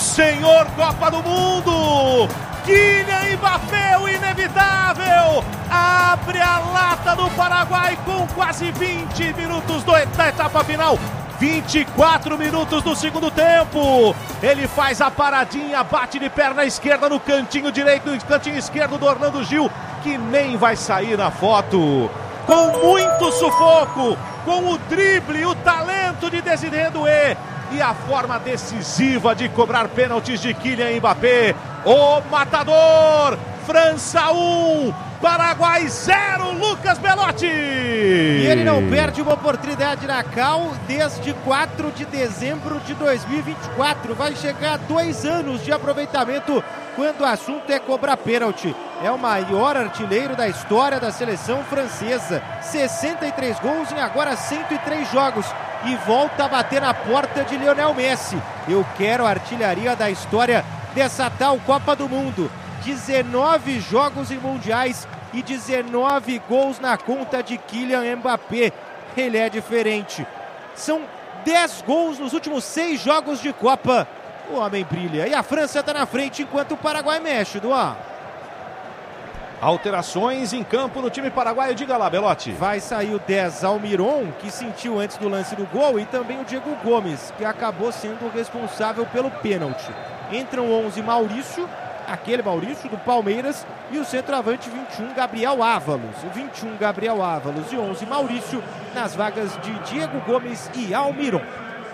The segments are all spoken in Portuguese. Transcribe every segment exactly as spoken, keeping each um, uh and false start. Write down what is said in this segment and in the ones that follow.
senhor Copa do Mundo, Kylian Mbappé, o inevitável, abre a lata do Paraguai com quase vinte minutos do, da etapa final. vinte e quatro minutos do segundo tempo. Ele faz a paradinha, bate de perna esquerda no cantinho direito, no cantinho esquerdo do Orlando Gil, que nem vai sair na foto. Com muito sufoco, com o drible, o talento de Désiré Doué e a forma decisiva de cobrar pênaltis de Kylian Mbappé. O matador, França um, Paraguai zero, Lucas Belotti. E ele não perde uma oportunidade na Cal desde quatro de dezembro de dois mil e vinte e quatro. Vai chegar a dois anos de aproveitamento quando o assunto é cobrar pênalti. É o maior artilheiro da história da seleção francesa. sessenta e três gols em agora cento e três jogos. E volta a bater na porta de Lionel Messi. Eu quero a artilharia da história dessa tal Copa do Mundo. dezenove jogos em mundiais e dezenove gols na conta de Kylian Mbappé. Ele é diferente. São dez gols nos últimos seis jogos de Copa. O homem brilha. E a França está na frente enquanto o Paraguai mexe, Duan. Alterações em campo no time paraguaio. Diga lá, Belotti. Vai sair o dez Almiron, que sentiu antes do lance do gol, e também o Diego Gomes, que acabou sendo o responsável pelo pênalti. Entram onze Maurício, aquele Maurício do Palmeiras, e o centroavante vinte e um Gabriel Ávalos. O vinte e um Gabriel Ávalos e onze Maurício nas vagas de Diego Gomes e Almiron.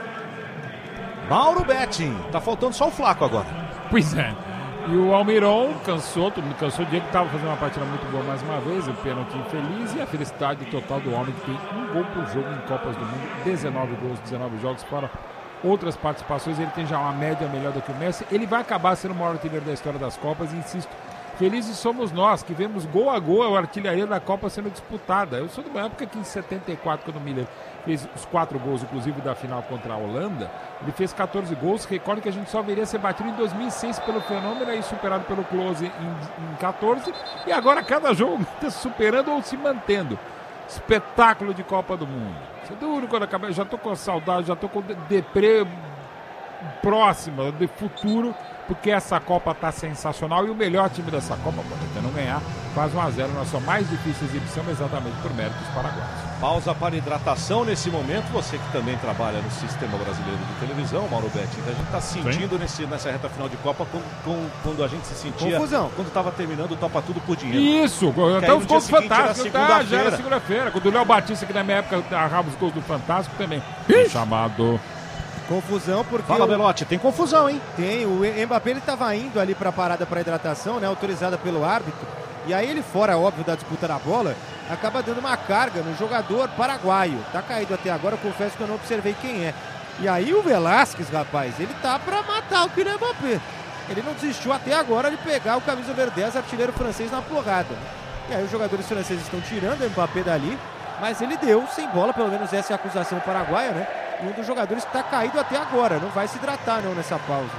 Mauro Betting, tá faltando só o Flaco agora. Pois é. E o Almiron cansou, todo mundo cansou. O Diego estava fazendo uma partida muito boa mais uma vez, o pênalti infeliz e a felicidade total do homem que tem um gol por jogo em Copas do Mundo, dezenove gols, dezenove jogos, fora outras participações. Ele tem já uma média melhor do que o Messi. Ele vai acabar sendo o maior artilheiro da história das Copas, e insisto, felizes somos nós que vemos gol a gol a artilharia da Copa sendo disputada. Eu sou de uma época que em setenta e quatro, quando o Miller fez os quatro gols, inclusive da final contra a Holanda, ele fez catorze gols, recorde que a gente só veria ser batido em dois mil e seis pelo Fenômeno, aí superado pelo Klose em, em catorze, e agora cada jogo está superando ou se mantendo. Espetáculo de Copa do Mundo. Isso é duro quando acaba, já estou com saudade, já estou com deprê próxima, de futuro, porque essa Copa está sensacional e o melhor time dessa Copa, pode até não ganhar, faz um a zero na sua mais difícil exibição, exatamente por méritos paraguaios. Pausa para hidratação nesse momento. Você que também trabalha no Sistema Brasileiro de Televisão, Mauro Betting, a gente está sentindo nesse, nessa reta final de Copa com, com, quando a gente se sentia confusão, quando estava terminando o Topa Tudo por Dinheiro. Isso, até os gols fantásticos, tá, já era segunda-feira. segunda-feira, quando o Léo Batista, que na minha época agarrava os gols do Fantástico também. Ixi. Chamado. Confusão porque... Fala, o... Belotti, tem confusão, hein? Tem, o Mbappé ele estava indo ali para a parada para hidratação, né, autorizada pelo árbitro, e aí ele, fora, óbvio, da disputa da bola, acaba dando uma carga no jogador paraguaio. Tá caído até agora, eu confesso que eu não observei quem é. E aí o Velasquez, rapaz, ele tá para matar o Kylian Mbappé. Ele não desistiu até agora de pegar o camisa verde dez, artilheiro francês, na porrada. E aí os jogadores franceses estão tirando o Mbappé dali, mas ele deu sem bola, pelo menos essa é a acusação paraguaia, né? E um dos jogadores que está caído até agora, não vai se hidratar não nessa pausa.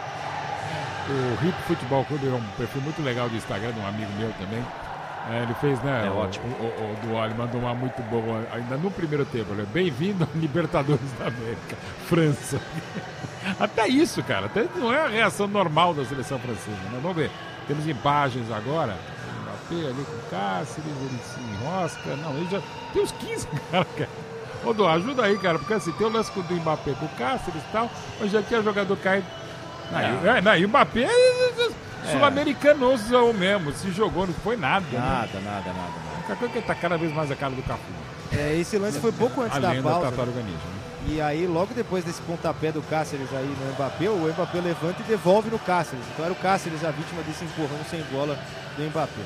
O Hip Futebol Clube é um perfil muito legal do Instagram, de um amigo meu também. É, ele fez, né? É o, ótimo. O, o, o Dual mandou uma muito boa, ainda no primeiro tempo. Né? Bem-vindo ao Libertadores da América, França. Até isso, cara, até não é a reação normal da seleção francesa. Né? Vamos ver, temos imagens agora. O Mbappé ali com o Cáceres, ele se enrosca. Não, ele já tem uns quinze, cara, cara. Ô, Dô, ajuda aí, cara, porque assim, tem o lance do Mbappé com o Cáceres e tal, mas já tinha jogador caído. Não, não, e o Mbappé é sul-americanosão mesmo, se jogou, não foi nada. Nada, né? nada, nada, nada. Qualquer coisa que tá cada vez mais a cara do Cafu. É, esse lance foi pouco antes a da lenda pausa. Tartaruga Ninja, né? E aí, logo depois desse pontapé do Cáceres aí no Mbappé, o Mbappé levanta e devolve no Cáceres. Então era o Cáceres a vítima desse empurrão sem bola do Mbappé.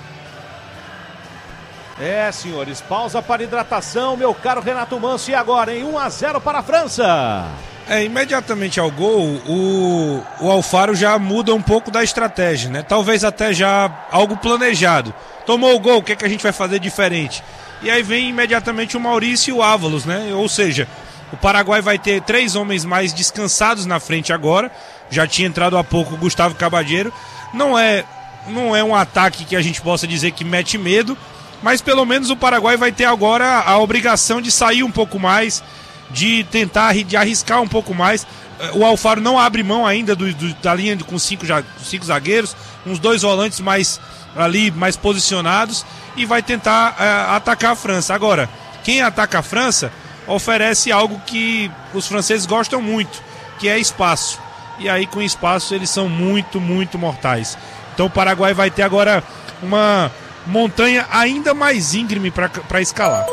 É, senhores, pausa para hidratação, meu caro Renato Manso. E agora, em um a zero para a França. É, imediatamente ao gol, o, o Alfaro já muda um pouco da estratégia, né? Talvez até já algo planejado. Tomou o gol, o que é que a gente vai fazer diferente? E aí vem imediatamente o Maurício e o Ávalos, né? Ou seja, o Paraguai vai ter três homens mais descansados na frente agora. Já tinha entrado há pouco o Gustavo Cabadeiro. Não é, não é um ataque que a gente possa dizer que mete medo, mas pelo menos o Paraguai vai ter agora a obrigação de sair um pouco mais, de tentar de arriscar um pouco mais. o Alfaro não abre mão ainda do, do, da linha de, com cinco, cinco zagueiros, uns dois volantes mais ali, mais posicionados, e vai tentar uh, atacar a França. Agora, quem ataca a França oferece algo que os franceses gostam muito, que é espaço. E aí com espaço eles são muito, muito mortais. Então o Paraguai vai ter agora uma montanha ainda mais íngreme para escalar.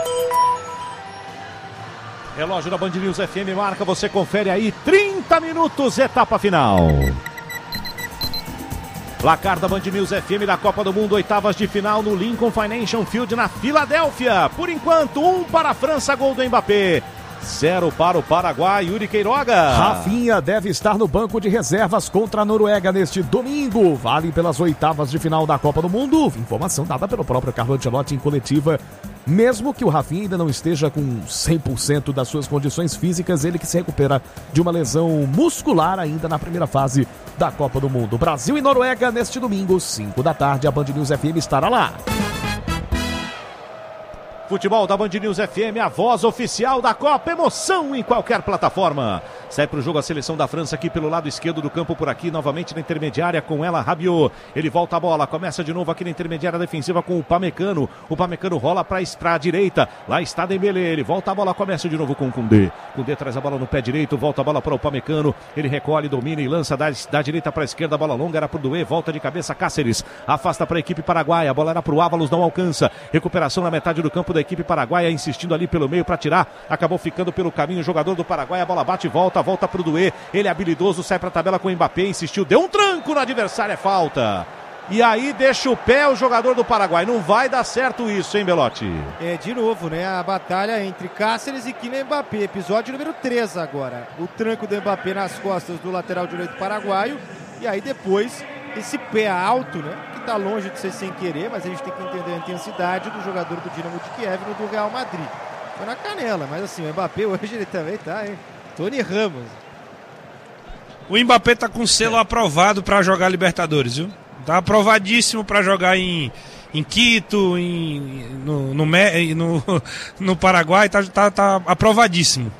Relógio da Band News F M marca, você confere aí, trinta minutos, etapa final. Placar da Band News F M da Copa do Mundo, oitavas de final no Lincoln Financial Field na Filadélfia. Por enquanto, um para a França, gol do Mbappé. Zero para o Paraguai, Yuri Queiroga. Rafinha deve estar no banco de reservas contra a Noruega neste domingo. Vale pelas oitavas de final da Copa do Mundo. Informação dada pelo próprio Carlo Ancelotti em coletiva. Mesmo que o Rafinha ainda não esteja com cem por cento das suas condições físicas, ele que se recupera de uma lesão muscular ainda na primeira fase da Copa do Mundo. Brasil e Noruega neste domingo, cinco da tarde. A Band News F M estará lá. Futebol da Band News F M, a voz oficial da Copa, emoção em qualquer plataforma. Sai para o jogo a seleção da França aqui pelo lado esquerdo do campo, por aqui, novamente na intermediária com ela, Rabiot. Ele volta a bola, começa de novo aqui na intermediária defensiva com o Pamecano. O Pamecano rola para a direita, lá está Dembélé, ele volta a bola, começa de novo com o Koundé. Koundé traz a bola no pé direito, volta a bola para o Pamecano. Ele recolhe, domina e lança da, da direita para a esquerda, a bola longa era para o Doué, volta de cabeça Cáceres. Afasta para a equipe paraguaia, a bola era para o Ávalos, não alcança. Recuperação na metade do campo da equipe paraguaia, insistindo ali pelo meio para tirar, acabou ficando pelo caminho o jogador do Paraguai, a bola bate e volta, volta para o Doué, ele é habilidoso, sai para a tabela com o Mbappé, insistiu, deu um tranco no adversário, é falta. E aí deixa o pé o jogador do Paraguai, não vai dar certo isso, hein, Belotti? É, de novo, né, a batalha entre Cáceres e Kylian Mbappé, episódio número três agora, o tranco do Mbappé nas costas do lateral direito paraguaio, e aí depois esse pé alto, né, que tá longe de ser sem querer, mas a gente tem que entender a intensidade do jogador do Dinamo de Kiev no do Real Madrid. Foi na canela, mas assim, o Mbappé hoje ele também tá, hein? Tony Ramos. O Mbappé tá com selo aprovado para jogar Libertadores, viu? Tá aprovadíssimo para jogar em, em Quito, em, no, no, no, no Paraguai, tá, tá, tá aprovadíssimo.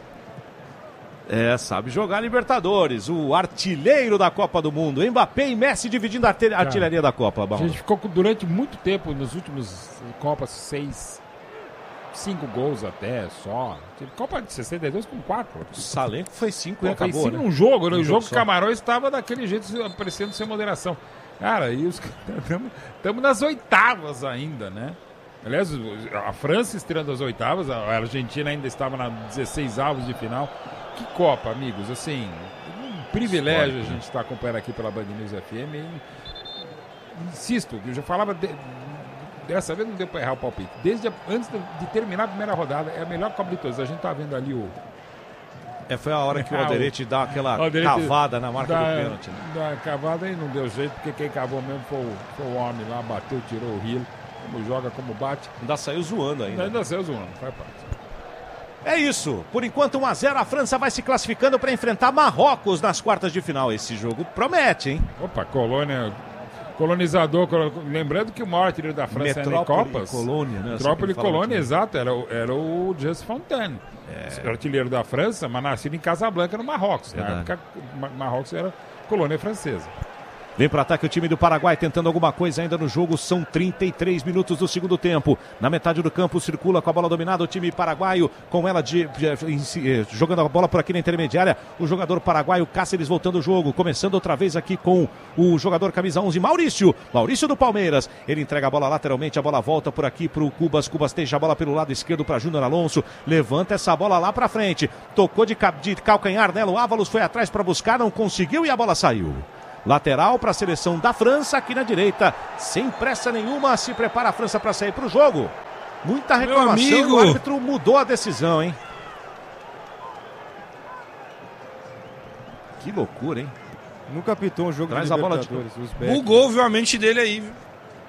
É, sabe jogar Libertadores, o artilheiro da Copa do Mundo, Mbappé e Messi dividindo a arte- artilharia da Copa. A gente ficou durante muito tempo, nos últimos Copas, seis, cinco gols até só. Copa de sessenta e dois com quatro. O Salenco foi cinco e Pô, acabou, cinco né? um jogo, né? Um O jogo jogo Camarões estava daquele jeito, parecendo sem moderação. Cara, e os estamos nas oitavas ainda, né? Aliás, a França estreando as oitavas, a Argentina ainda estava na dezesseis avos de final. Que Copa, amigos, assim, um privilégio Histórico, a gente estar acompanhando aqui pela Band News F M. E, insisto, eu já falava, de, dessa vez não deu para errar o palpite. Desde a, antes de, de terminar a primeira rodada, é a melhor Copa de todas. A gente tá vendo ali o... É, foi a hora que o Alderete dá aquela Alderete cavada na marca dá, do pênalti. Né? Dá cavada e não deu jeito, porque quem cavou mesmo foi o, foi o homem lá, bateu, tirou o Rio, como joga, como bate. Ainda saiu zoando ainda. Ainda saiu zoando, faz parte. É isso, por enquanto um a zero, a França vai se classificando para enfrentar Marrocos nas quartas de final. Esse jogo promete, hein? Opa, colônia, colonizador, colo... lembrando que o maior artilheiro da França era em Copas. Colônia, né? Metrópole Colônia, exato, era, o- era o Just Fontaine. É. Artilheiro da França, mas nascido em Casablanca, no Marrocos. Na Verdade. época, Ma- Marrocos era colônia francesa. Vem para ataque o time do Paraguai tentando alguma coisa ainda no jogo. São trinta e três minutos do segundo tempo. Na metade do campo circula com a bola dominada o time paraguaio. Com ela de, de, de, jogando a bola por aqui na intermediária. O jogador paraguaio Cáceres voltando o jogo. Começando outra vez aqui com o jogador camisa onze, Maurício. Maurício do Palmeiras. Ele entrega a bola lateralmente. A bola volta por aqui para o Cubas. Cubas deixa a bola pelo lado esquerdo para Júnior Alonso. Levanta essa bola lá para frente. Tocou de, de calcanhar nela. O Ávalos foi atrás para buscar. Não conseguiu e a bola saiu. Lateral para a seleção da França aqui na direita, sem pressa nenhuma, se prepara a França para sair para o jogo. Muita reclamação, o árbitro mudou a decisão, hein? Que loucura, hein? Nunca apitou um jogo Traz de a bola Libertadores. de... os Becks. Bugou, viu, a mente dele aí, viu?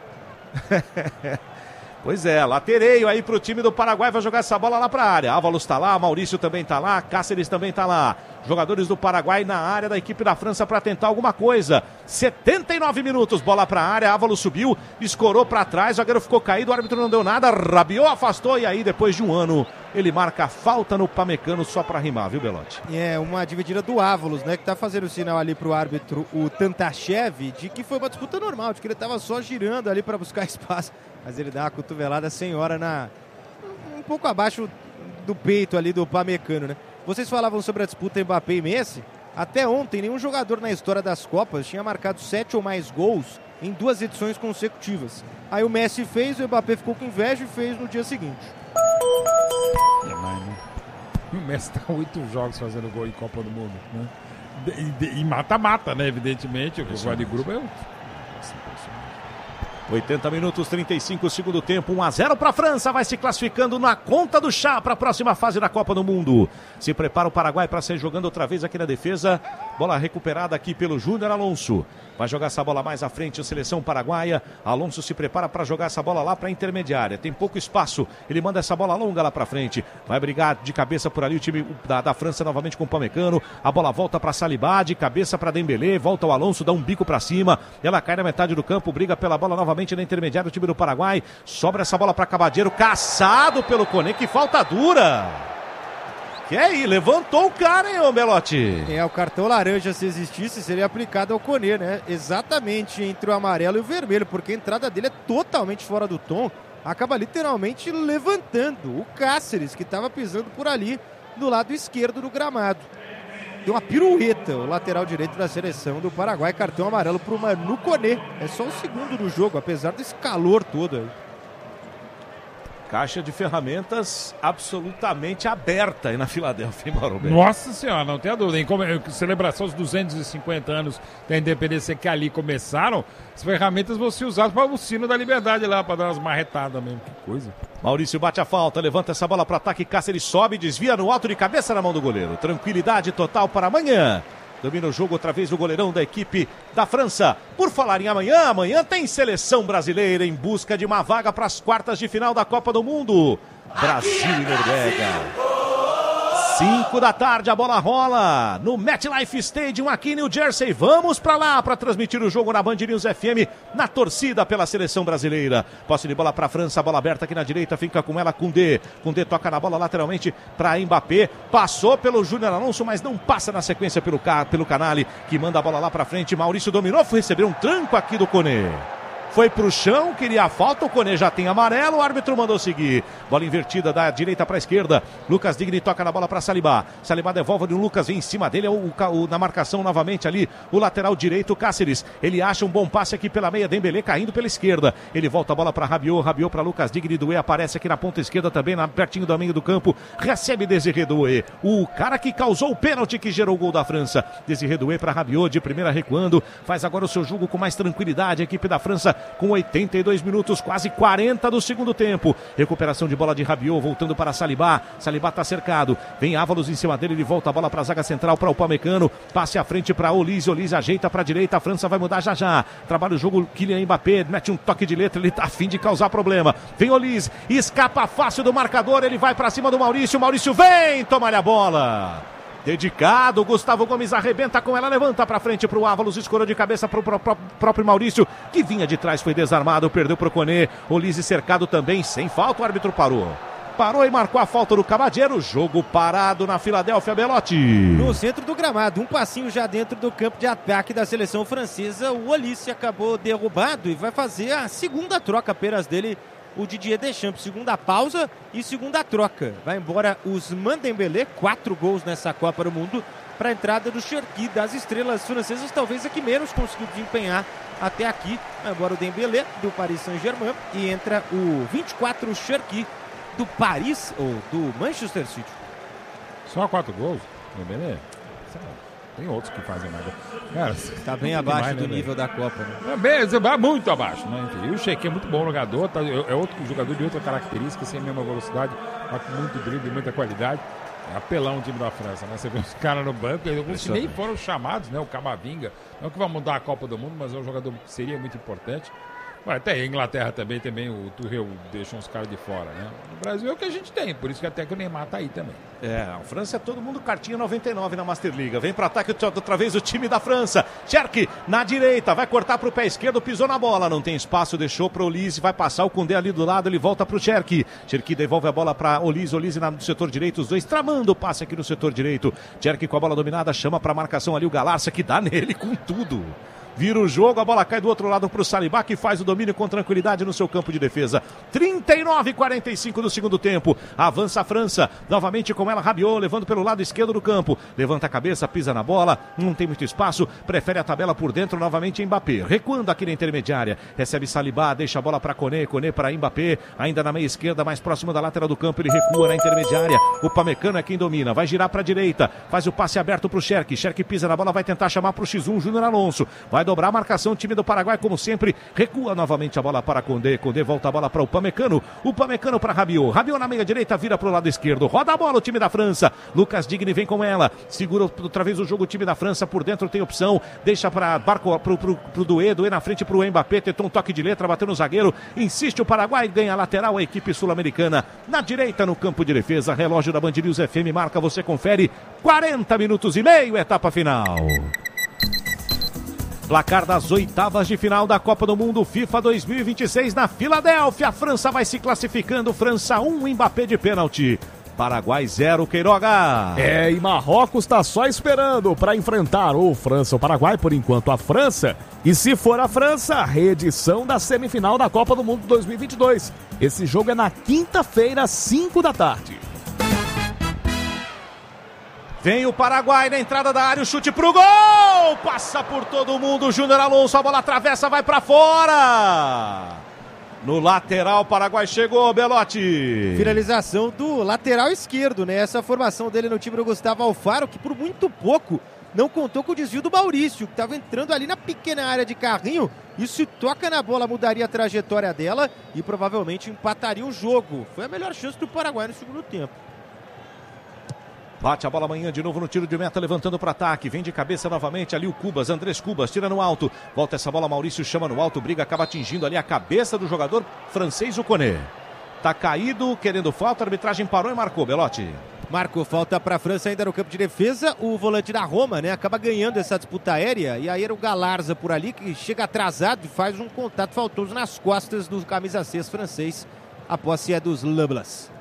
Pois é, latereio aí pro time do Paraguai, vai jogar essa bola lá pra área. Ávalos tá lá, Maurício também tá lá, Cáceres também tá lá. Jogadores do Paraguai na área da equipe da França para tentar alguma coisa. setenta e nove minutos, bola pra área, Ávalos subiu, escorou pra trás, o zagueiro ficou caído, o árbitro não deu nada, Rabiot afastou e aí depois de um ano ele marca a falta no Pamecano só para rimar, viu, Belotti? É, uma dividida do Ávalos, né, que tá fazendo o sinal ali pro árbitro, o Tantachev, de que foi uma disputa normal, de que ele tava só girando ali para buscar espaço, mas ele dá uma cotovelada senhora na um pouco abaixo do peito ali do Pamecano, né? Vocês falavam sobre a disputa Mbappé e Messi. Até ontem, nenhum jogador na história das Copas tinha marcado sete ou mais gols em duas edições consecutivas. Aí o Messi fez, o Mbappé ficou com inveja e fez no dia seguinte. É mais, né? O Messi tá oito jogos fazendo gol em Copa do Mundo, né? E mata-mata, né? Evidentemente, o gol de grupo é o... oitenta minutos, trinta e cinco, segundo tempo, um a zero para a França, vai se classificando na conta do chá para a próxima fase da Copa do Mundo. Se prepara o Paraguai para sair jogando outra vez aqui na defesa, bola recuperada aqui pelo Júnior Alonso. Vai jogar essa bola mais à frente, a seleção paraguaia. Alonso se prepara para jogar essa bola lá para a intermediária. Tem pouco espaço, ele manda essa bola longa lá para frente. Vai brigar de cabeça por ali o time da, da França novamente com o Pamecano. A bola volta para Saliba, de cabeça para Dembélé. Volta o Alonso, dá um bico para cima. Ela cai na metade do campo, briga pela bola novamente na intermediária. O time do Paraguai sobra essa bola para Cabadeiro, caçado pelo Koné. Que falta dura! Que aí, levantou o cara, hein, ô Belotti? É, o cartão laranja, se existisse, seria aplicado ao Koné, né? Exatamente entre o amarelo e o vermelho, porque a entrada dele é totalmente fora do tom. Acaba literalmente levantando o Cáceres, que estava pisando por ali do lado esquerdo do gramado. Deu uma pirueta o lateral direito da seleção do Paraguai. Cartão amarelo para o Manu Koné. É só o segundo do jogo, apesar desse calor todo aí. Caixa de ferramentas absolutamente aberta aí na Filadélfia, hein, Mauro? Nossa senhora, não tem a dúvida. Em como- em celebração dos duzentos e cinquenta anos da independência que ali começaram, as ferramentas vão ser usadas para o sino da liberdade lá, para dar umas marretadas mesmo. Que coisa. Maurício bate a falta, levanta essa bola para o ataque, Cáceres sobe, desvia no alto de cabeça na mão do goleiro. Tranquilidade total para amanhã. Domina o jogo outra vez o goleirão da equipe da França. Por falar em amanhã, amanhã tem seleção brasileira em busca de uma vaga para as quartas de final da Copa do Mundo. Brasil e Noruega. cinco da tarde, a bola rola no MetLife Stadium aqui em New Jersey. Vamos para lá para transmitir o jogo na Band News F M, na torcida pela seleção brasileira. Posse de bola para a França, bola aberta aqui na direita, fica com ela Koundé. Koundé toca na bola lateralmente para Mbappé. Passou pelo Júnior Alonso, mas não passa na sequência pelo, pelo Canali, que manda a bola lá para frente. Maurício dominou, foi receber um tranco aqui do Koné. Foi pro chão, queria a falta, o Koné já tem amarelo, o árbitro mandou seguir. Bola invertida da direita para a esquerda. Lucas Digni toca na bola para Saliba. Saliba devolve no Lucas, vem em cima dele, o, o, na marcação novamente ali, o lateral direito, Cáceres. Ele acha um bom passe aqui pela meia, Dembélé caindo pela esquerda. Ele volta a bola para Rabiot, Rabiot para Lucas Digni, Doué aparece aqui na ponta esquerda também, na, pertinho do meio do campo. Recebe Désiré Doué, o cara que causou o pênalti que gerou o gol da França. Désiré Doué para Rabiot, de primeira recuando. Faz agora o seu jogo com mais tranquilidade, a equipe da França com oitenta e dois minutos, quase quarenta do segundo tempo. Recuperação de bola de Rabiot, voltando para Saliba. Saliba está cercado. Vem Ávalos em cima dele, ele volta a bola para a zaga central, para o Pamecano. Passe à frente para Olise. Olise ajeita para a direita. A França vai mudar já já. Trabalha o jogo Kylian Mbappé, mete um toque de letra, ele está a fim de causar problema. Vem Olise, escapa fácil do marcador, ele vai para cima do Maurício. Maurício vem tomar a bola. Dedicado, Gustavo Gomes arrebenta com ela, levanta pra frente pro Ávalos, escorou de cabeça pro, pro, pro próprio Maurício, que vinha de trás, foi desarmado, perdeu pro Koné. Olise cercado também, sem falta, o árbitro parou. Parou e marcou a falta do Cabadeiro. Jogo parado na Filadélfia, Belotti. No centro do gramado, um passinho já dentro do campo de ataque da seleção francesa. O Olise acabou derrubado e vai fazer a segunda troca apenas dele, o Didier Deschamps. Segunda pausa e segunda troca. Vai embora Ousmane Dembélé, quatro gols nessa Copa do Mundo, para a entrada do Cherki, das estrelas francesas, talvez a que menos conseguiu desempenhar até aqui. Vai embora o Dembélé, do Paris Saint-Germain, e entra o vinte e quatro Cherki, do Paris, ou do Manchester City. Só quatro gols? Dembélé? Tem outros que fazem mais. Cara, tá bem abaixo demais, do né, nível da Copa, né? É bem, muito abaixo, né? Enfim, e o Cherki é muito bom jogador, tá, é outro jogador de outra característica, sem a mesma velocidade, mas com muito drible, muita qualidade. É apelão o time da França, né? Você vê os caras no banco, alguns que nem foram chamados, né? O Camavinga, não que vai mudar a Copa do Mundo, mas é um jogador que seria muito importante. Mas até a Inglaterra também, também o Tuchel deixa uns caras de fora, né? No Brasil é o que a gente tem, por isso que até que o Neymar tá aí também. É, a França é todo mundo cartinha noventa e nove na Master Liga. Vem para ataque outra vez o time da França. Cherki na direita, vai cortar para o pé esquerdo, pisou na bola, não tem espaço, deixou para o Olise, vai passar o Koundé ali do lado, ele volta para o Cherki. Cherki devolve a bola para Olise, Olise no setor direito, os dois tramando o passe aqui no setor direito. Cherki com a bola dominada, chama para marcação ali o Galarça, que dá nele com tudo. Vira o jogo, a bola cai do outro lado para o Saliba, que faz o domínio com tranquilidade no seu campo de defesa. trinta e nove a quarenta e cinco do segundo tempo. Avança a França, novamente com ela Rabiot, levando pelo lado esquerdo do campo. Levanta a cabeça, pisa na bola, não tem muito espaço, prefere a tabela por dentro, novamente Mbappé. Recuando aqui na intermediária, recebe Saliba, deixa a bola para Koné, Koné para Mbappé, ainda na meia esquerda, mais próximo da lateral do campo, ele recua na intermediária. O Pamecano é quem domina, vai girar para a direita, faz o passe aberto para o Cherki. Cherki pisa na bola, vai tentar chamar para o X um, Júnior Alonso. Vai dobrar a marcação, o time do Paraguai, como sempre, recua novamente a bola para Koundé. Koundé volta a bola para o Pamecano. O Pamecano para Rabiot. Rabiot na meia direita, vira para o lado esquerdo. Roda a bola o time da França. Lucas Digne vem com ela. Segura outra vez o jogo o time da França. Por dentro tem opção. Deixa para Barco, pro, pro, pro Doué. Doué na frente para o Mbappé. Tentou um toque de letra, bateu no zagueiro. Insiste o Paraguai, ganha a lateral a equipe sul-americana. Na direita, no campo de defesa. Relógio da Band News F M marca, você confere. quarenta minutos e meio, etapa final. Placar das oitavas de final da Copa do Mundo FIFA dois mil e vinte e seis na Filadélfia. A França vai se classificando. França um, Mbappé de pênalti. Paraguai zero, Queiroga. É, e Marrocos está só esperando para enfrentar ou França ou Paraguai, por enquanto a França. E se for a França, a reedição da semifinal da Copa do Mundo dois mil e vinte e dois. Esse jogo é na quinta-feira, às cinco da tarde. Vem o Paraguai na entrada da área, o chute pro gol! Passa por todo mundo, Júnior Alonso, a bola atravessa, vai pra fora! No lateral, o Paraguai chegou, Belotti. Finalização do lateral esquerdo, né? Essa formação dele no time do Gustavo Alfaro, que por muito pouco não contou com o desvio do Maurício, que estava entrando ali na pequena área de carrinho. E se toca na bola, mudaria a trajetória dela e provavelmente empataria o jogo. Foi a melhor chance do Paraguai no segundo tempo. Bate a bola amanhã de novo no tiro de meta, levantando para ataque. Vem de cabeça novamente ali o Cubas, Andrés Cubas, tira no alto. Volta essa bola, Maurício chama no alto, briga, acaba atingindo ali a cabeça do jogador francês, o Koné. Tá caído, querendo falta, a arbitragem parou e marcou, Belotti. Marcou falta para a França ainda no campo de defesa. O volante da Roma, né, acaba ganhando essa disputa aérea. E aí era o Galarza por ali, que chega atrasado e faz um contato faltoso nas costas do camisa seis francês. A posse é dos Leblas.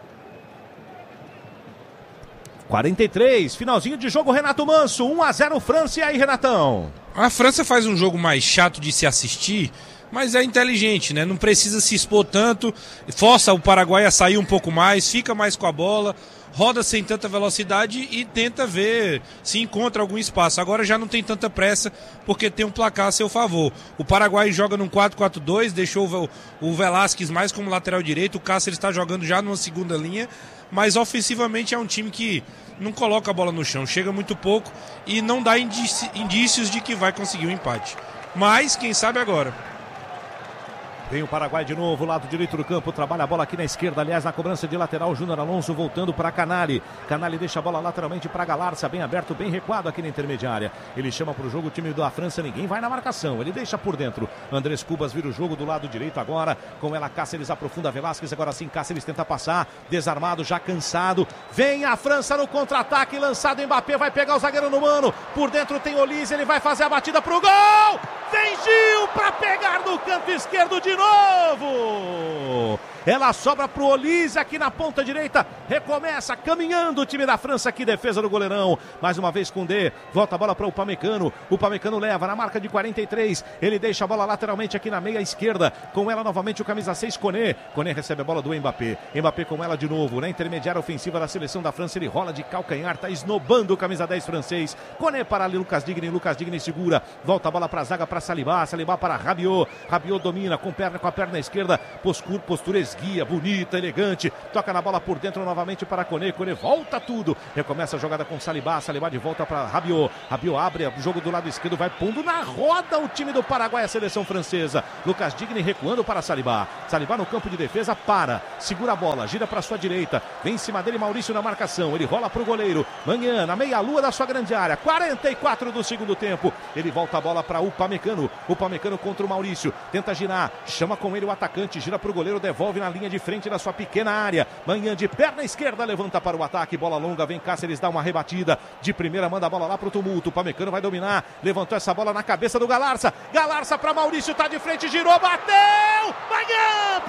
quarenta e três, finalzinho de jogo, Renato Manso, um a zero França. E aí, Renatão? A França faz um jogo mais chato de se assistir, mas é inteligente, né? Não precisa se expor tanto, força o Paraguai a sair um pouco mais, fica mais com a bola, roda sem tanta velocidade e tenta ver se encontra algum espaço. Agora já não tem tanta pressa, porque tem um placar a seu favor. O Paraguai joga num quatro quatro dois, deixou o Velásquez mais como lateral direito, o Cáceres está jogando já numa segunda linha, mas ofensivamente é um time que não coloca a bola no chão, chega muito pouco e não dá indícios de que vai conseguir um empate. Mas, quem sabe agora. Vem o Paraguai de novo, lado direito do campo, trabalha a bola aqui na esquerda, aliás, na cobrança de lateral, Júnior Alonso voltando para Canali. Canali deixa a bola lateralmente para Galarça, bem aberto, bem recuado aqui na intermediária. Ele chama para o jogo o time da França, ninguém vai na marcação, ele deixa por dentro. Andrés Cubas vira o jogo do lado direito agora, com ela Cáceres aprofunda Velásquez, agora sim Cáceres tenta passar, desarmado, já cansado. Vem a França no contra-ataque, lançado Mbappé, vai pegar o zagueiro no mano, por dentro tem Olise, ele vai fazer a batida pro gol! Vem Gil para pegar no canto esquerdo de novo. Ela sobra pro Olise aqui na ponta direita. Recomeça caminhando o time da França aqui, defesa do goleirão. Mais uma vez com D. Volta a bola para o Pamecano. O Pamecano leva na marca de quarenta e três. Ele deixa a bola lateralmente aqui na meia esquerda. Com ela novamente o camisa seis, Koné. Koné recebe a bola do Mbappé. Mbappé com ela de novo. Na intermediária ofensiva da seleção da França. Ele rola de calcanhar. Tá esnobando o camisa dez francês. Koné para ali, Lucas Digne. Lucas Digne segura. Volta a bola para a zaga para Saliba. Saliba para Rabiot. Rabiot domina com perna com a perna esquerda. Postura, postura esguia esguia, bonita, elegante, toca na bola por dentro novamente para Koné, Koné volta tudo, recomeça a jogada com Salibá, Salibá de volta para Rabiot, Rabiot abre o jogo do lado esquerdo, vai pondo na roda o time do Paraguai, a seleção francesa. Lucas Digne recuando para Salibá, Salibá no campo de defesa, para, segura a bola, gira para sua direita, vem em cima dele Maurício na marcação, ele rola para o goleiro, Manhã na meia-lua da sua grande área, quarenta e quatro do segundo tempo, ele volta a bola para o Upamecano, Upamecano contra o Maurício, tenta girar, chama com ele o atacante, gira para o goleiro, devolve na linha de frente da sua pequena área, Manhã de perna esquerda, levanta para o ataque, bola longa, vem Cáceres, dá uma rebatida, de primeira manda a bola lá para o tumulto, Upamecano vai dominar, levantou essa bola na cabeça do Galarça, Galarça para Maurício, tá de frente, girou, bateu, Manhã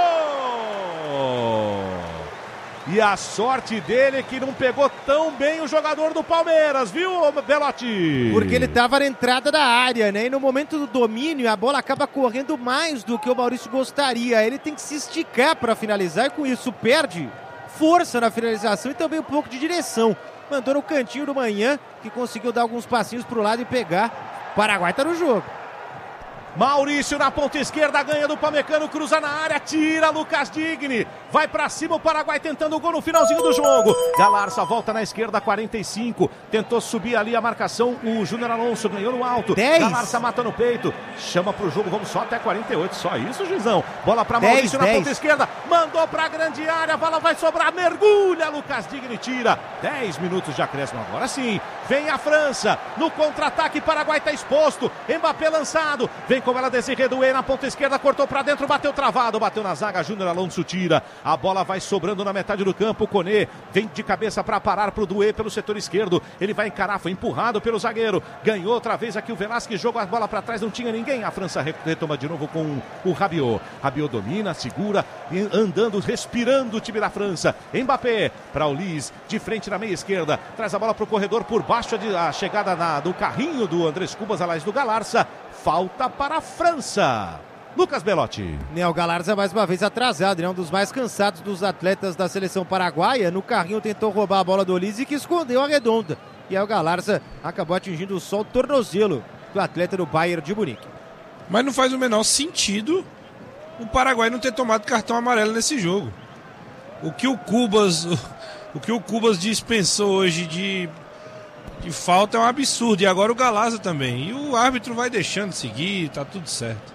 pegou! E a sorte dele é que não pegou tão bem o jogador do Palmeiras, viu, Belotti? Porque ele estava na entrada da área, né? E no momento do domínio, a bola acaba correndo mais do que o Maurício gostaria. Ele tem que se esticar para finalizar e com isso perde força na finalização e também um pouco de direção. Mandou no cantinho do Manhã, que conseguiu dar alguns passinhos para o lado e pegar. O Paraguai está no jogo. Maurício na ponta esquerda, ganha do Upamecano, cruza na área, tira Lucas Digne, vai pra cima o Paraguai tentando o gol no finalzinho do jogo. Galarça volta na esquerda, quarenta e cinco, tentou subir ali a marcação, o Júnior Alonso ganhou no alto, dez. Galarça mata no peito, chama pro jogo, vamos só até quarenta e oito, só isso, Gizão. Bola pra Maurício dez, na dez. ponta esquerda, mandou pra grande área, a bola vai sobrar, mergulha, Lucas Digne tira, dez minutos de acréscimo, agora sim, vem a França, no contra-ataque, Paraguai tá exposto, Mbappé lançado, vem com ela Desiré Doué na ponta esquerda, cortou pra dentro, bateu travado, bateu na zaga, Júnior Alonso tira, a bola vai sobrando na metade do campo, Koné vem de cabeça pra parar pro Doué pelo setor esquerdo, ele vai encarar, foi empurrado pelo zagueiro, ganhou outra vez aqui o Velasquez, jogou a bola pra trás, não tinha ninguém, a França retoma de novo com o Rabiot, Rabiot domina, segura, andando, respirando o time da França, Mbappé pra Ulis, de frente na meia esquerda, traz a bola pro corredor, por baixo a chegada na, do carrinho do Andrés Cubas, aliás do Galarça, falta para a França. Lucas Belotti. O Galarza mais uma vez atrasado, é né? Um dos mais cansados dos atletas da seleção paraguaia. No carrinho tentou roubar a bola do Olise, que escondeu a redonda. E aí o Galarza acabou atingindo só o tornozelo do atleta do Bayern de Munique. Mas não faz o menor sentido o Paraguai não ter tomado cartão amarelo nesse jogo. O que o Cubas, o, o que o Cubas dispensou hoje de de falta é um absurdo, e agora o Galarza também, e o árbitro vai deixando seguir, tá tudo certo.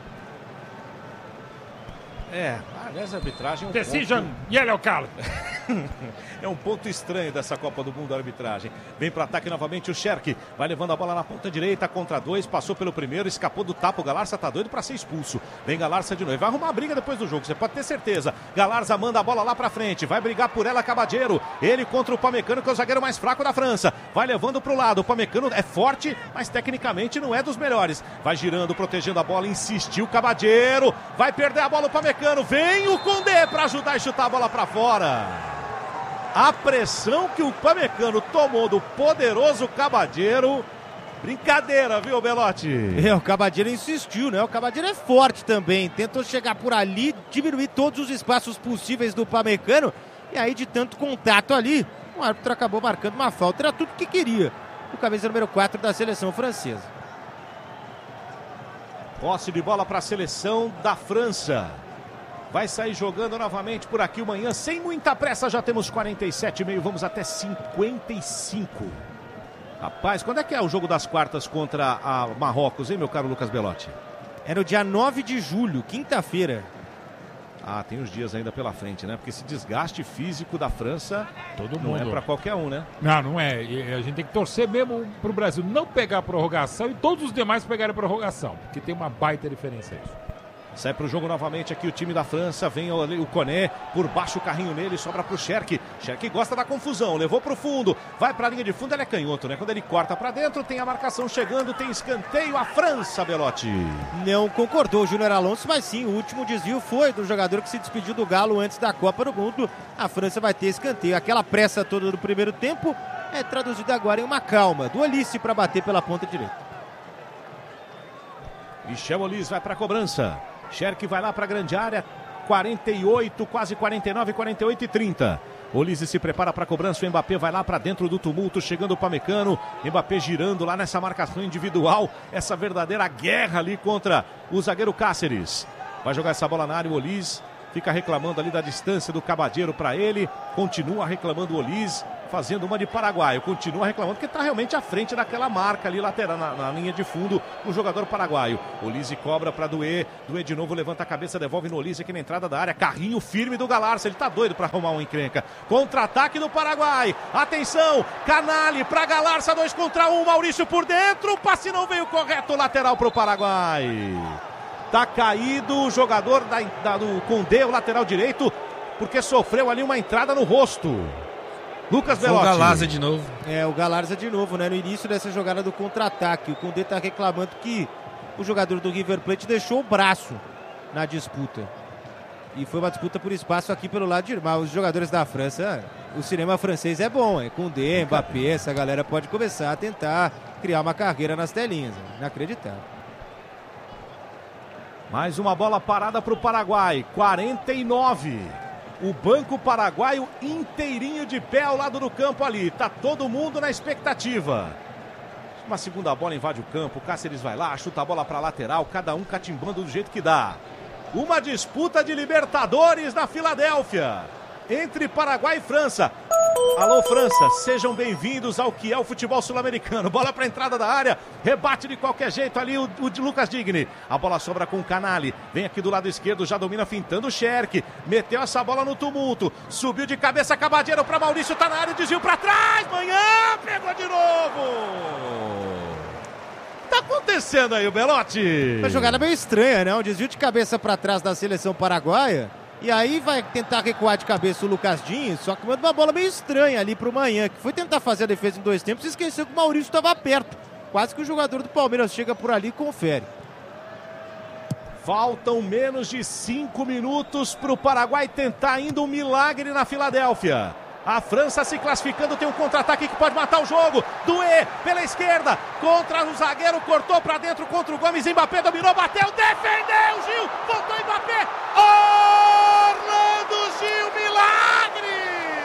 É, aliás, a arbitragem é um Decision, ponto... yellow card. É um ponto estranho dessa Copa do Mundo, a arbitragem. Vem para ataque novamente o Cherki, vai levando a bola na ponta direita, contra dois, passou pelo primeiro, escapou do tapa, o Galarça tá doido para ser expulso. Vem Galarça de novo, vai arrumar briga depois do jogo, você pode ter certeza. Galarça manda a bola lá para frente, vai brigar por ela Cabadeiro, ele contra o Upamecano, que é o zagueiro mais fraco da França, vai levando pro lado, o Upamecano é forte, mas tecnicamente não é dos melhores. Vai girando, protegendo a bola, insistiu Cabadeiro, vai perder a bola o Upamecano, vem o Koundé para ajudar e chutar a bola para fora. A pressão que o Upamecano tomou do poderoso Cabadeiro, brincadeira, viu, Belotti? É, o Cabadeiro insistiu, né? O Cabadeiro é forte também, tentou chegar por ali, diminuir todos os espaços possíveis do Upamecano, e aí de tanto contato ali, o árbitro acabou marcando uma falta, era tudo que queria. O camisa número quatro da seleção francesa. Posse de bola para a seleção da França. Vai sair jogando novamente por aqui o Manhã, sem muita pressa, já temos quarenta e sete e meio, vamos até cinquenta e cinco. Rapaz, quando é que é o jogo das quartas contra a Marrocos, hein, meu caro Lucas Belotti? É no dia nove de julho, quinta-feira. Ah, tem uns dias ainda pela frente, né? Porque esse desgaste físico da França Todo não mundo. é para qualquer um, né? Não, não é. E a gente tem que torcer mesmo pro Brasil não pegar a prorrogação e todos os demais pegarem a prorrogação, porque tem uma baita diferença isso. Sai pro jogo novamente aqui o time da França, vem o, o Koné, por baixo o carrinho nele, sobra pro Cherki. Cherki gosta da confusão, levou pro fundo, vai pra linha de fundo, ele é canhoto, né? Quando ele corta pra dentro, tem a marcação chegando, tem escanteio, a França, Belotti. Não concordou o Júnior Alonso, mas sim, o último desvio foi do jogador que se despediu do Galo antes da Copa do Mundo. A França vai ter escanteio, aquela pressa toda do primeiro tempo é traduzida agora em uma calma do Olise para bater pela ponta direita. Michel Olise vai pra cobrança. Cherki vai lá para a grande área, quarenta e oito, quase quarenta e nove, quarenta e oito e trinta. Olise se prepara para a cobrança, o Mbappé vai lá para dentro do tumulto, chegando o Upamecano, Mbappé girando lá nessa marcação individual, essa verdadeira guerra ali contra o zagueiro Cáceres. Vai jogar essa bola na área, o Olise fica reclamando ali da distância do Cabadeiro para ele, continua reclamando o Olise, fazendo uma de paraguaio, continua reclamando porque está realmente à frente daquela marca ali lateral, na, na linha de fundo, o jogador paraguaio. Olise cobra para Duê, Duê de novo levanta a cabeça, devolve no Olise aqui na entrada da área, carrinho firme do Galarça, ele tá doido para arrumar uma encrenca. Contra-ataque do Paraguai, atenção, Canali para Galarça, dois contra um, Maurício por dentro, o passe não veio correto, lateral para o Paraguai. Tá caído o jogador da, da, do Condé, o lateral direito, porque sofreu ali uma entrada no rosto. Lucas Belotti. O Galarza de novo. É, o Galarza de novo, né? No início dessa jogada do contra-ataque. O Condé tá reclamando que o jogador do River Plate deixou o braço na disputa. E foi uma disputa por espaço aqui pelo lado de irmão. Os jogadores da França, o cinema francês é bom, é Condé, Mbappé, essa galera pode começar a tentar criar uma carreira nas telinhas. Inacreditável. Mais uma bola parada para o Paraguai, quarenta e nove. O banco paraguaio inteirinho de pé ao lado do campo ali. Tá todo mundo na expectativa. Uma segunda bola invade o campo. O Cáceres vai lá, chuta a bola para lateral. Cada um catimbando do jeito que dá. Uma disputa de Libertadores na Filadélfia. Entre Paraguai e França. Alô, França, sejam bem-vindos ao que é o futebol sul-americano. Bola para a entrada da área, rebate de qualquer jeito ali o, o Lucas Digni. A bola sobra com o Canali, vem aqui do lado esquerdo, já domina fintando o Scherk. Meteu essa bola no tumulto, subiu de cabeça, Cabadeiro para Maurício, tá na área, desvio para trás. Manhã, pegou de novo. Tá acontecendo aí o Belotti? Uma jogada meio estranha, né? Um desvio de cabeça para trás da seleção paraguaia. E aí vai tentar recuar de cabeça o Lucas Dinho, só que manda uma bola meio estranha ali pro Manhã, que foi tentar fazer a defesa em dois tempos e esqueceu que o Maurício estava perto. Quase que o jogador do Palmeiras chega por ali e confere. Faltam menos de cinco minutos pro Paraguai tentar ainda um milagre na Filadélfia. A França se classificando, tem um contra-ataque que pode matar o jogo. Duê pela esquerda, contra o zagueiro, cortou para dentro contra o Gomes. Mbappé dominou, bateu, defendeu, Gil, voltou Mbappé. Orlando Gil, milagre!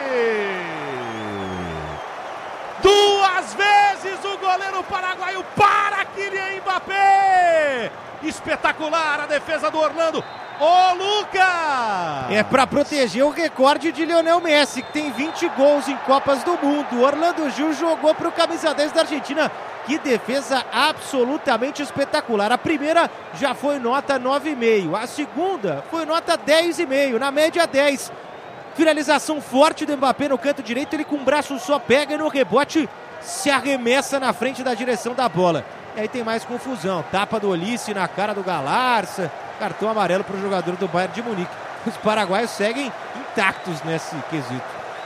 Duas vezes o goleiro paraguaio para Kylian Mbappé. Espetacular a defesa do Orlando. Ô, Lucas! É para proteger o recorde de Lionel Messi, que tem vinte gols em Copas do Mundo. O Orlando Gil jogou para o camisa dez da Argentina. Que defesa absolutamente espetacular. A primeira já foi nota nove vírgula cinco. A segunda foi nota dez vírgula cinco, na média dez. Finalização forte do Mbappé no canto direito. Ele com o braço só pega e no rebote se arremessa na frente da direção da bola. E aí tem mais confusão. Tapa do Olise na cara do Galarça. Cartão amarelo para o jogador do Bayern de Munique. Os paraguaios seguem intactos nesse quesito.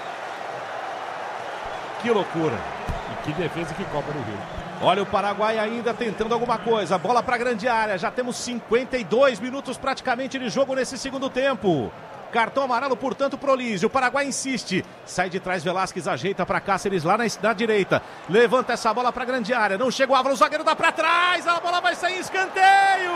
Que loucura. E que defesa que Copa do Rio. Olha o Paraguai ainda tentando alguma coisa. Bola para a grande área. Já temos cinquenta e dois minutos praticamente de jogo nesse segundo tempo. Cartão amarelo, portanto, pro Olise. O Paraguai insiste. Sai de trás, Velasquez ajeita para Cáceres lá na, na direita. Levanta essa bola para a grande área. Não chega o Álvaro, o zagueiro dá para trás. A bola vai sair em escanteio.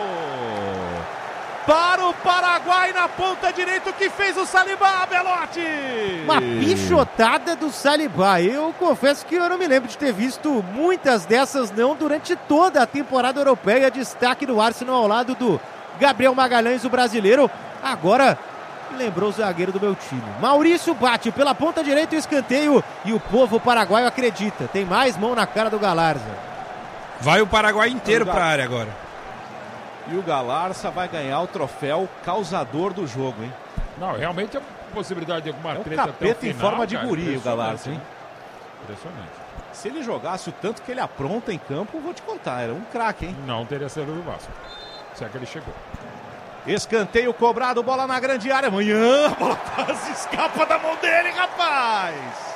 Para o Paraguai na ponta direita, que fez o Salibá, Belotti. Uma pichotada do Salibá. Eu confesso que eu não me lembro de ter visto muitas dessas não durante toda a temporada europeia. Destaque do Arsenal ao lado do Gabriel Magalhães, o brasileiro. Agora lembrou o zagueiro do meu time. Maurício bate pela ponta direita o escanteio e o povo paraguaio acredita. Tem mais mão na cara do Galarza. Vai o Paraguai inteiro para a área agora. E o Galarça vai ganhar o troféu causador do jogo, hein? Não, realmente é possibilidade de alguma é um treta até o capeta final, em forma de cara, guri, o Galarça, hein? Impressionante. Se ele jogasse o tanto que ele apronta em campo, eu vou te contar, era um craque, hein? Não teria sido do Vasco, se é que ele chegou. Escanteio cobrado, bola na grande área. Amanhã, a bola quase escapa da mão dele, rapaz!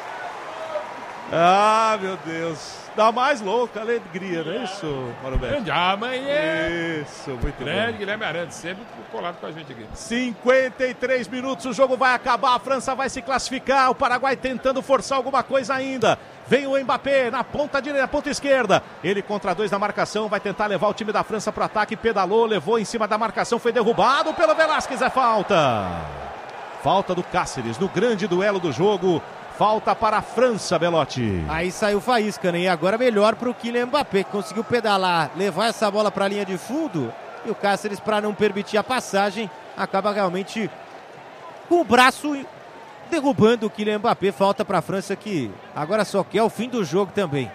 Ah, meu Deus! Dá mais louca alegria, não é isso, Mauro Beto? Grande amanhã! Isso, muito Grande bom. Guilherme Arantes, sempre colado com a gente aqui. cinquenta e três minutos, o jogo vai acabar, a França vai se classificar, o Paraguai tentando forçar alguma coisa ainda. Vem o Mbappé na ponta direita, na ponta esquerda. Ele contra dois na marcação, vai tentar levar o time da França para o ataque, pedalou, levou em cima da marcação, foi derrubado pelo Velasquez, é falta. Falta do Cáceres no grande duelo do jogo. Falta para a França, Belotti. Aí saiu faísca, né? E agora melhor para o Kylian Mbappé, que conseguiu pedalar, levar essa bola para a linha de fundo. E o Cáceres, para não permitir a passagem, acaba realmente com o braço derrubando o Kylian Mbappé. Falta para a França, que agora só quer o fim do jogo também.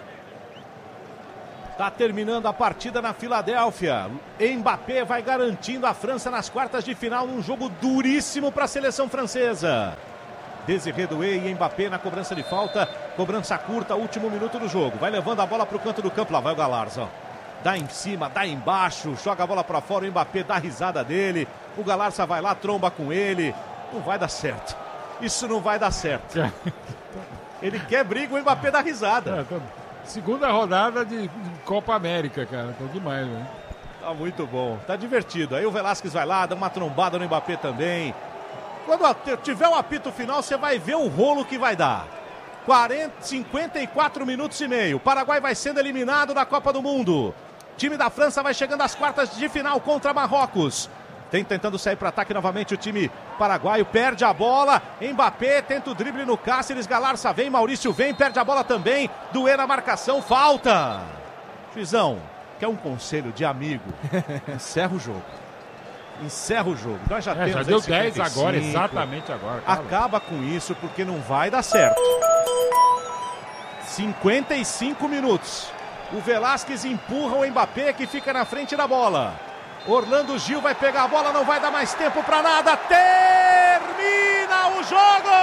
Tá terminando a partida na Filadélfia. Mbappé vai garantindo a França nas quartas de final, num jogo duríssimo para a seleção francesa. Désiré Doué e Mbappé na cobrança de falta, cobrança curta, último minuto do jogo. Vai levando a bola para o canto do campo, lá vai o Galarza. Dá em cima, dá embaixo, joga a bola para fora, o Mbappé dá a risada dele. O Galarza vai lá, tromba com ele. Não vai dar certo. Isso não vai dar certo. Ele quer briga, o Mbappé dá risada. É, tá... Segunda rodada de Copa América, cara. Tá demais, né? Tá muito bom, tá divertido. Aí o Velasquez vai lá, dá uma trombada no Mbappé também. Quando tiver o apito final, você vai ver o rolo que vai dar. quarenta, cinquenta e quatro minutos e meio. O Paraguai vai sendo eliminado da Copa do Mundo. O time da França vai chegando às quartas de final contra Marrocos. Tem tentando sair para ataque novamente o time paraguaio. Perde a bola. Mbappé tenta o drible no Cáceres. Galarza vem, Maurício vem, perde a bola também. Doué na marcação, falta. Juizão, quer um conselho de amigo? Encerra o jogo. Encerra o jogo. Nós já é, temos já deu dez agora, exatamente agora. Cara. Acaba com isso porque não vai dar certo. cinquenta e cinco minutos. O Velasquez empurra o Mbappé, que fica na frente da bola. Orlando Gil vai pegar a bola, não vai dar mais tempo para nada. Termina o jogo!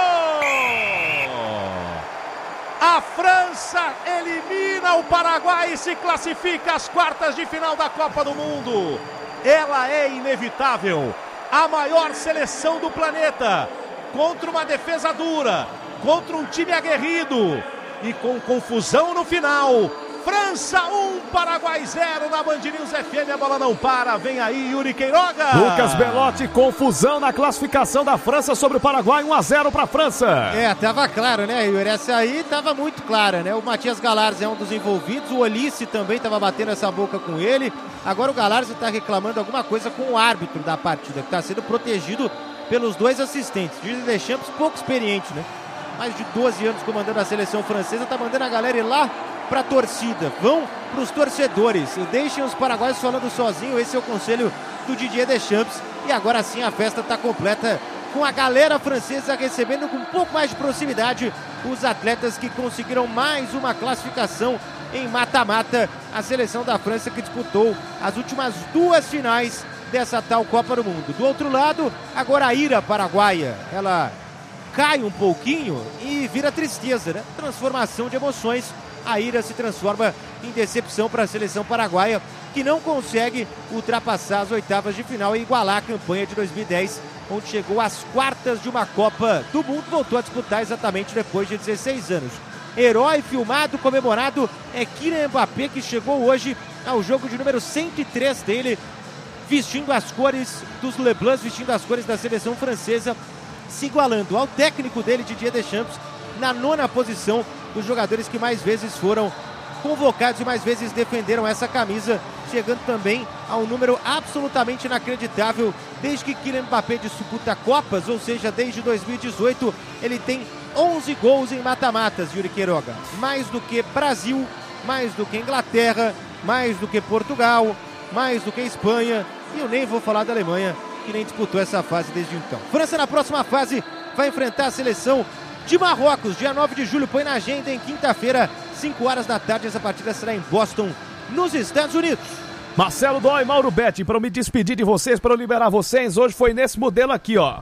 A França elimina o Paraguai e se classifica às quartas de final da Copa do Mundo. Ela é inevitável. A maior seleção do planeta. Contra uma defesa dura. Contra um time aguerrido. E com confusão no final. França um, Paraguai zero na Band News F M. A bola não para. Vem aí Yuri Queiroga. Lucas Belotti, confusão na classificação da França sobre o Paraguai. um a zero para a França. É, tava claro, né, Yuri? Essa aí tava muito clara, né? O Matias Galarza é um dos envolvidos. O Olisse também tava batendo essa boca com ele. Agora o Galarza tá reclamando alguma coisa com o árbitro da partida, que tá sendo protegido pelos dois assistentes. Didier Deschamps, pouco experiente, né? Mais de doze anos comandando a seleção francesa, tá mandando a galera ir lá para a torcida, vão para os torcedores, deixem os paraguaios falando sozinho. Esse é o conselho do Didier Deschamps. E agora sim a festa está completa, com a galera francesa recebendo com um pouco mais de proximidade os atletas que conseguiram mais uma classificação em mata-mata. A seleção da França que disputou as últimas duas finais dessa tal Copa do Mundo. Do outro lado, agora a ira paraguaia, ela cai um pouquinho e vira tristeza, né? Transformação de emoções. A ira se transforma em decepção para a seleção paraguaia, que não consegue ultrapassar as oitavas de final e igualar a campanha de dois mil e dez, onde chegou às quartas de uma Copa do Mundo. Voltou a disputar exatamente depois de dezesseis anos. Herói filmado, comemorado, é Kylian Mbappé, que chegou hoje ao jogo de número cento e três dele, vestindo as cores dos Leblancs, vestindo as cores da seleção francesa, se igualando ao técnico dele, Didier Deschamps, na nona posição dos jogadores que mais vezes foram convocados e mais vezes defenderam essa camisa, chegando também a um número absolutamente inacreditável. Desde que Kylian Mbappé disputa Copas, ou seja, desde dois mil e dezoito, ele tem onze gols em mata-matas, Yuri Queiroga. Mais do que Brasil, mais do que Inglaterra, mais do que Portugal, mais do que Espanha, e eu nem vou falar da Alemanha, que nem disputou essa fase desde então. França na próxima fase vai enfrentar a seleção de Marrocos, dia nove de julho, põe na agenda em quinta-feira, cinco horas da tarde. Essa partida será em Boston, nos Estados Unidos. Marcelo Dói, Mauro Betti, para eu me despedir de vocês, para eu liberar vocês, hoje foi nesse modelo aqui, ó.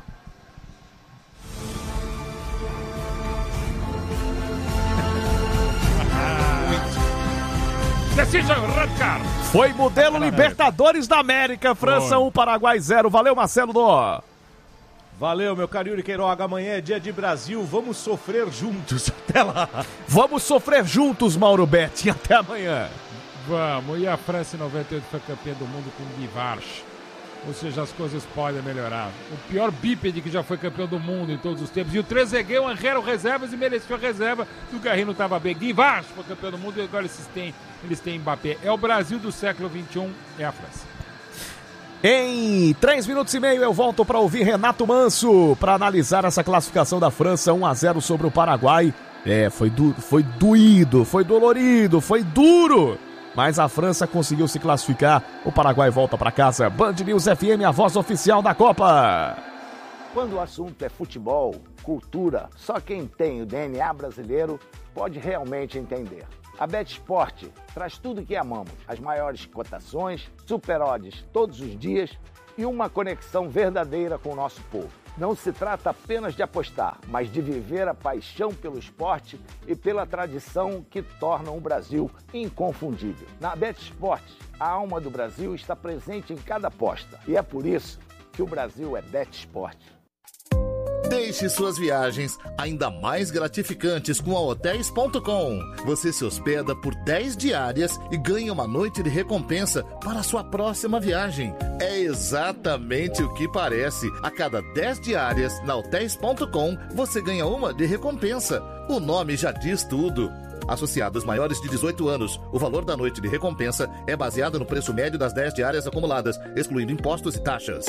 Decision Red Card. Foi modelo Libertadores da América, França um, Paraguai zero. Valeu, Marcelo Dó. Valeu, meu caro Yuri Queiroga. Amanhã é dia de Brasil. Vamos sofrer juntos. Até lá. Vamos sofrer juntos, Mauro Betti. Até amanhã. Vamos. E a França em noventa e oito foi campeã do mundo com Guy Varche. Ou seja, as coisas podem melhorar. O pior bípede que já foi campeão do mundo em todos os tempos. E o Trezeguet, o Angelo reservas e mereceu a reserva. E o Garrinho estava bem. Guy Varche foi campeão do mundo e agora eles têm, eles têm Mbappé. É o Brasil do século vinte e um, é a França. Em três minutos e meio eu volto para ouvir Renato Manso para analisar essa classificação da França, um a zero sobre o Paraguai. É, foi, du- foi doído, foi dolorido, foi duro, mas a França conseguiu se classificar. O Paraguai volta para casa. Band News F M, a voz oficial da Copa. Quando o assunto é futebol, cultura, só quem tem o D N A brasileiro pode realmente entender. A BetSport traz tudo o que amamos, as maiores cotações, super odds todos os dias e uma conexão verdadeira com o nosso povo. Não se trata apenas de apostar, mas de viver a paixão pelo esporte e pela tradição que tornam o Brasil inconfundível. Na BetSport, a alma do Brasil está presente em cada aposta e é por isso que o Brasil é BetSport. Deixe suas viagens ainda mais gratificantes com a Hotéis ponto com. Você se hospeda por dez diárias e ganha uma noite de recompensa para a sua próxima viagem. É exatamente o que parece. A cada dez diárias na Hotéis ponto com, você ganha uma de recompensa. O nome já diz tudo. Associados maiores de dezoito anos, o valor da noite de recompensa é baseado no preço médio das dez diárias acumuladas, excluindo impostos e taxas.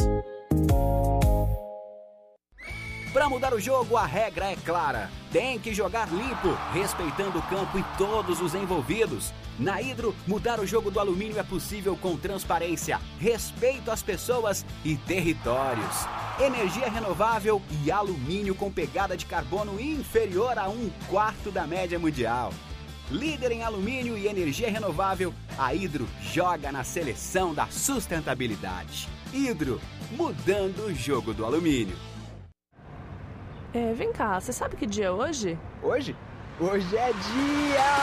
Para mudar o jogo, a regra é clara. Tem que jogar limpo, respeitando o campo e todos os envolvidos. Na Hidro, mudar o jogo do alumínio é possível com transparência, respeito às pessoas e territórios. Energia renovável e alumínio com pegada de carbono inferior a um quarto da média mundial. Líder em alumínio e energia renovável, a Hidro joga na seleção da sustentabilidade. Hidro, mudando o jogo do alumínio. É, vem cá, você sabe que dia é hoje? Hoje? Hoje é dia...